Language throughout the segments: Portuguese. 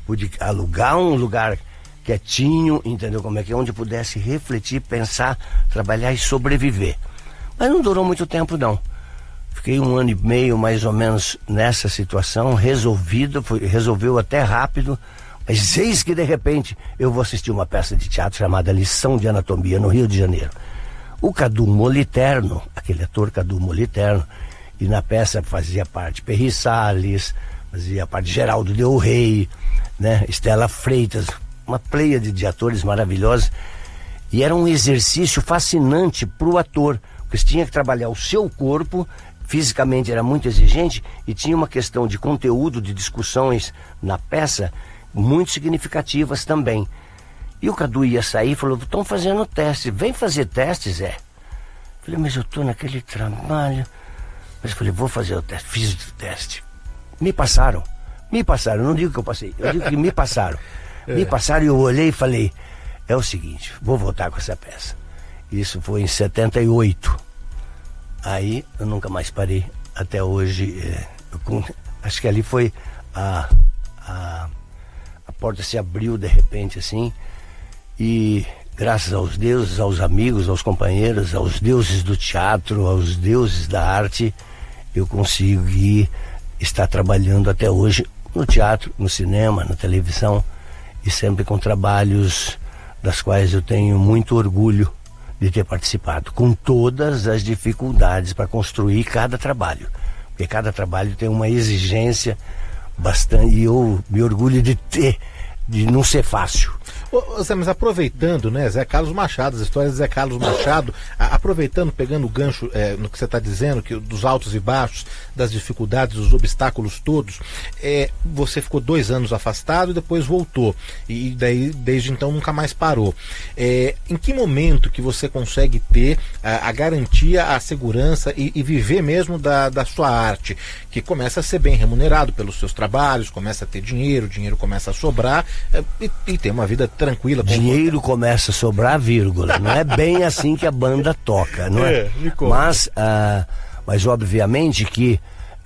pude alugar um lugar quietinho, entendeu como é que é, onde pudesse refletir, pensar, trabalhar e sobreviver. Mas não durou muito tempo, não. Fiquei 1 ano e meio, mais ou menos, nessa situação, resolveu até rápido, mas eis que, de repente, eu vou assistir uma peça de teatro chamada Lição de Anatomia, no Rio de Janeiro. O Cadu Moliterno, aquele ator Cadu Moliterno, e na peça fazia parte Perry Salles, fazia parte Geraldo Del Rey, né, Estela Freitas, uma pleiade de atores maravilhosos, e era um exercício fascinante para o ator, porque você tinha que trabalhar o seu corpo, fisicamente era muito exigente, e tinha uma questão de conteúdo, de discussões na peça, muito significativas também. E o Cadu ia sair e falou: estão fazendo teste, vem fazer teste, Zé. Falei: mas eu estou naquele trabalho. Mas eu falei: vou fazer o teste. Fiz o teste. Me passaram, não digo que eu passei, eu digo que me passaram. Me passaram e eu olhei e falei: é o seguinte, vou voltar com essa peça. Isso foi em 78. Aí eu nunca mais parei até hoje. Acho que ali foi a porta se abriu de repente assim, e graças aos deuses, aos amigos, aos companheiros, aos deuses do teatro, aos deuses da arte, eu consegui estar trabalhando até hoje no teatro, no cinema, na televisão, e sempre com trabalhos das quais eu tenho muito orgulho de ter participado, com todas as dificuldades para construir cada trabalho, porque cada trabalho tem uma exigência bastante, e eu me orgulho de não ser fácil. Zé, mas aproveitando, né, Zé Carlos Machado, as histórias de Zé Carlos Machado, aproveitando, pegando o gancho no que você está dizendo, que dos altos e baixos, das dificuldades, dos obstáculos todos, você ficou 2 anos afastado e depois voltou, e daí desde então nunca mais parou. Em que momento que você consegue ter a garantia, a segurança e viver mesmo da sua arte, que começa a ser bem remunerado pelos seus trabalhos, começa a ter dinheiro, o dinheiro começa a sobrar, e ter uma vida tranquila. Dinheiro começa a sobrar, vírgula. Não é bem assim que a banda toca, não é? Mas obviamente que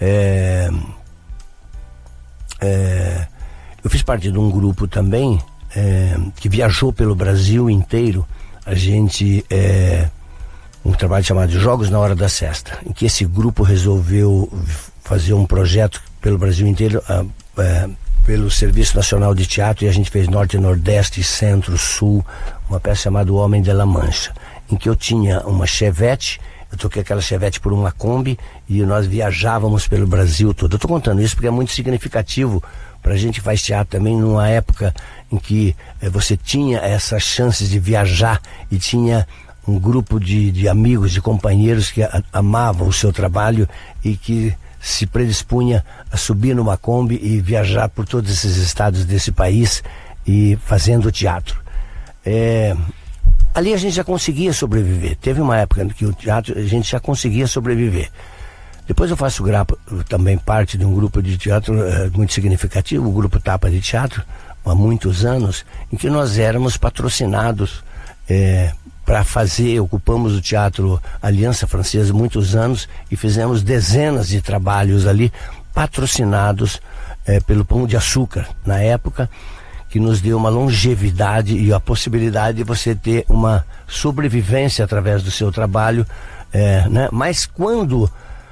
eu fiz parte de um grupo também que viajou pelo Brasil inteiro. A gente um trabalho chamado Jogos na Hora da Sesta, em que esse grupo resolveu fazer um projeto pelo Brasil inteiro, pelo Serviço Nacional de Teatro, e a gente fez Norte, Nordeste, Centro, Sul, uma peça chamada O Homem de La Mancha, em que eu tinha uma Chevette, eu troquei aquela Chevette por uma Kombi, e nós viajávamos pelo Brasil todo. Eu estou contando isso porque é muito significativo para a gente que faz teatro também, numa época em que você tinha essas chances de viajar, e tinha um grupo de amigos, de companheiros que amavam o seu trabalho e que se predispunha a subir numa Kombi e viajar por todos esses estados desse país e fazendo teatro. Ali a gente já conseguia sobreviver. Teve uma época que o teatro a gente já conseguia sobreviver. Depois eu faço também parte de um grupo de teatro muito significativo, o Grupo Tapa de Teatro, há muitos anos, em que nós éramos patrocinados para ocupamos o Teatro Aliança Francesa muitos anos e fizemos dezenas de trabalhos ali, patrocinados pelo Pão de Açúcar, na época, que nos deu uma longevidade e a possibilidade de você ter uma sobrevivência através do seu trabalho, né? Mas quando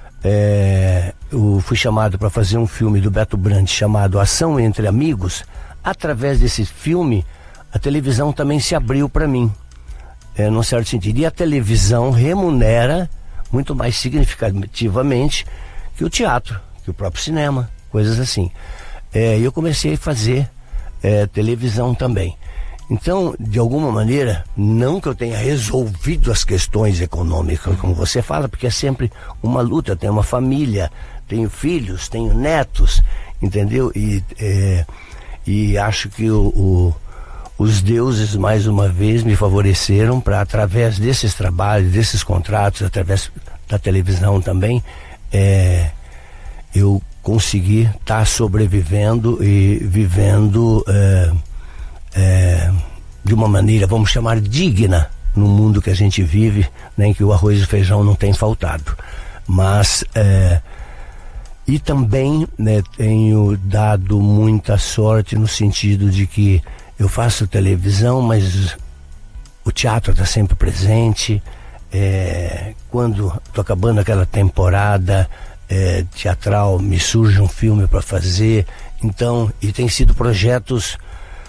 eu fui chamado para fazer um filme do Beto Brandt chamado Ação Entre Amigos, através desse filme, a televisão também se abriu para mim. Num certo sentido, e a televisão remunera muito mais significativamente que o teatro, que o próprio cinema, coisas assim. Eu comecei a fazer televisão também. Então, de alguma maneira, não que eu tenha resolvido as questões econômicas, como você fala, porque é sempre uma luta. Eu tenho uma família, tenho filhos, tenho netos, entendeu? E acho que os deuses, mais uma vez, me favoreceram para, através desses trabalhos, desses contratos, através da televisão também, eu consegui estar sobrevivendo e vivendo de uma maneira, vamos chamar, digna, no mundo que a gente vive, né, em que o arroz e o feijão não tem faltado. Mas E também, né, tenho dado muita sorte no sentido de que eu faço televisão, mas o teatro está sempre presente. Quando estou acabando aquela temporada teatral, me surge um filme para fazer. Então, e tem sido projetos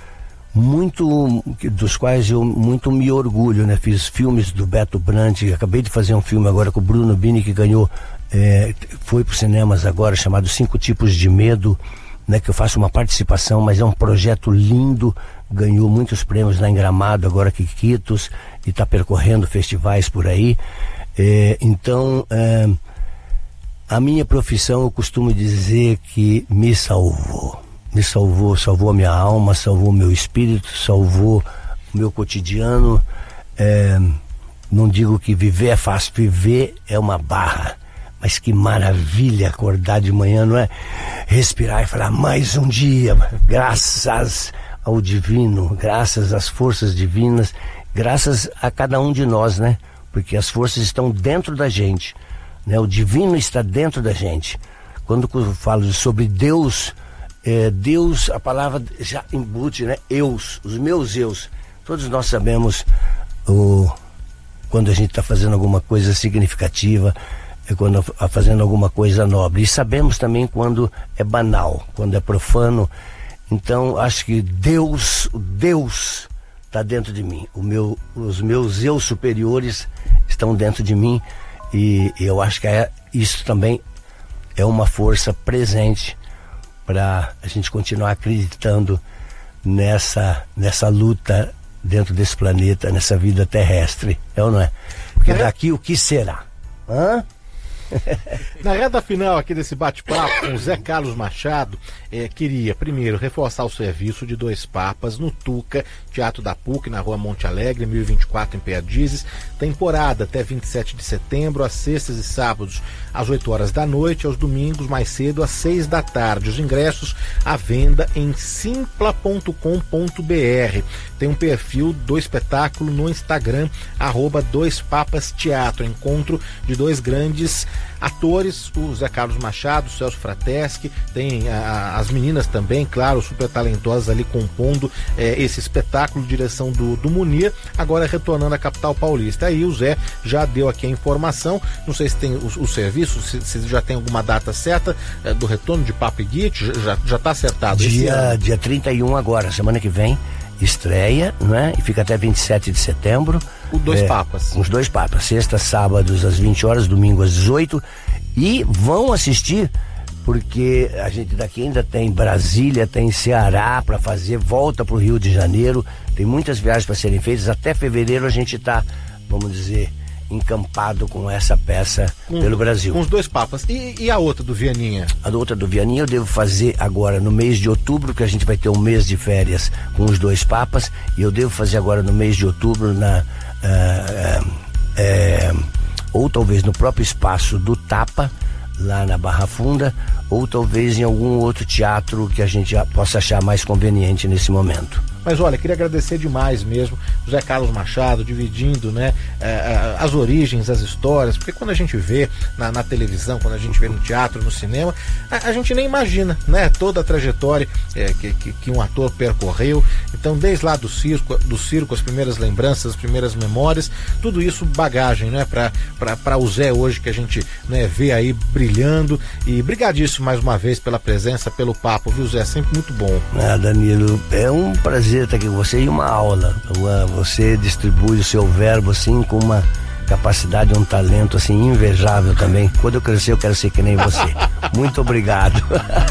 dos quais eu muito me orgulho, né? Fiz filmes do Beto Brandt, acabei de fazer um filme agora com o Bruno Bini, que ganhou, foi para os cinemas agora, chamado 5 Tipos de Medo, né? Que eu faço uma participação, mas é um projeto lindo, ganhou muitos prêmios lá em Gramado, agora Quiquitos, e está percorrendo festivais por aí. Então, a minha profissão, eu costumo dizer que me salvou a minha alma, salvou o meu espírito, salvou o meu cotidiano. Não digo que viver é fácil, viver é uma barra, mas que maravilha acordar de manhã, não é? Respirar e falar, mais um dia, graças ao divino, graças às forças divinas, graças a cada um de nós, né? Porque as forças estão dentro da gente, né? O divino está dentro da gente. Quando eu falo sobre Deus, Deus, a palavra já embute, né? Eus, os meus eus. Todos nós sabemos quando a gente está fazendo alguma coisa significativa, quando está fazendo alguma coisa nobre. E sabemos também quando é banal, quando é profano. Então, acho que Deus está dentro de mim. Os meus eus superiores estão dentro de mim. E eu acho que isso também é uma força presente para a gente continuar acreditando nessa luta dentro desse planeta, nessa vida terrestre, é ou não é? Porque daqui o que será? Na reta final aqui desse bate-papo com o Zé Carlos Machado, queria primeiro reforçar o serviço de Dois Papas no Tuca, Teatro da PUC, na Rua Monte Alegre, 1024 em Perdizes. Temporada até 27 de setembro, às sextas e sábados às 8 horas da noite, aos domingos mais cedo às 6 da tarde. Os ingressos à venda em simpla.com.br. Tem um perfil do espetáculo no Instagram, @doispapasteatro, encontro de dois grandes atores, o Zé Carlos Machado, o Celso Frateschi, tem as meninas também, claro, super talentosas ali compondo esse espetáculo, direção do Munir, agora retornando à capital paulista. Aí o Zé já deu aqui a informação, não sei se tem o serviço, se já tem alguma data certa do retorno de Papo e Guite, já está acertado? Dia 31 agora, semana que vem, estreia, né? E fica até 27 de setembro. Os Dois Papas. Os Dois Papas, sexta, sábados às 20 horas, domingo às 18. E vão assistir, porque a gente daqui ainda tem Brasília, tem Ceará para fazer, volta para o Rio de Janeiro, tem muitas viagens para serem feitas. Até fevereiro a gente está, vamos dizer, encampado com essa peça pelo Brasil. Com os Dois Papas. E a outra do Vianinha? A outra do Vianinha eu devo fazer agora no mês de outubro, que a gente vai ter um mês de férias com os Dois Papas, e eu devo fazer agora no mês de outubro ou talvez no próprio espaço do Tapa, lá na Barra Funda, ou talvez em algum outro teatro que a gente já possa achar mais conveniente nesse momento. Mas olha, queria agradecer demais mesmo o Zé Carlos Machado, dividindo, né, as origens, as histórias, porque quando a gente vê na televisão, quando a gente vê no teatro, no cinema, a gente nem imagina, né, toda a trajetória que um ator percorreu. Então, desde lá do circo, as primeiras lembranças, as primeiras memórias, tudo isso bagagem, né, para o Zé hoje, que a gente, né, vê aí brilhando. E brigadíssimo mais uma vez pela presença, pelo papo, viu, Zé? Sempre muito bom. Danilo, é um prazer estar aqui com você e uma aula. Você distribui o seu verbo assim com uma capacidade, um talento assim invejável também. Quando eu crescer eu quero ser que nem você. Muito obrigado.